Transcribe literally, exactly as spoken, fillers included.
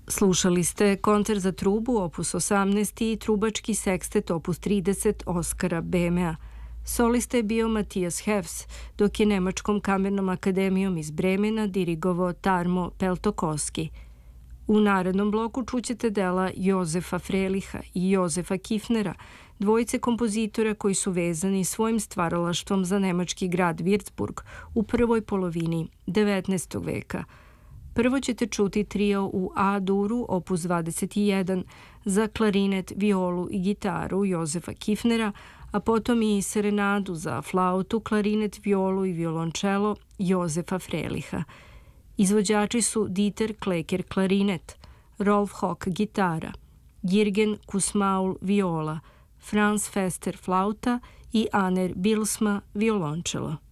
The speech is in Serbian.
Slušali ste koncert za trubu opus osamnaest i trubački sekstet opus trideset Oskara Bemea. Solista je bio Matijas Hefs, dok je Nemačkom kamernom akademijom iz Bremena dirigovao Tarmo Peltokoski. U narednom bloku čućete dela Jozefa Freliha i Jozefa Kifnera, dvojice kompozitora koji su vezani svojim stvaralaštvom za nemački grad Würzburg u prvoj polovini devetnaestog veka. Prvo ćete čuti trio u A-duru opus dvadeset jedan za klarinet, violu i gitaru Jozefa Kifnera, a potom i serenadu za flautu, klarinet, violu i violončelo Jozefa Freliha. Izvođači su Dieter Kleker klarinet, Rolf Hock gitara, Jirgen Kusmaul viola, Franz Fester flauta i Aner Bilsma violončelo.